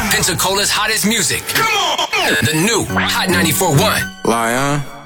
Pensacola's hottest music. Come on! The new Hot 94.1. Lion.